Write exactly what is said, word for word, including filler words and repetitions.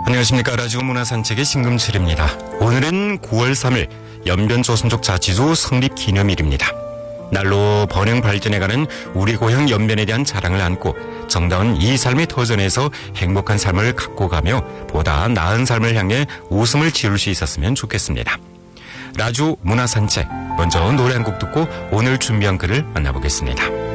안녕하십니까. 라디오 문화산책의 신금철입니다. 오늘은 구월 삼일 연변조선족 자치구 성립 기념일입니다. 날로 번영 발전해가는 우리 고향 연변에 대한 자랑을 안고 정다운 이 삶의 터전에서 행복한 삶을 갖고 가며 보다 나은 삶을 향해 웃음을 지을 수 있었으면 좋겠습니다. 라디오 문화산책, 먼저 노래 한 곡 듣고 오늘 준비한 글을 만나보겠습니다.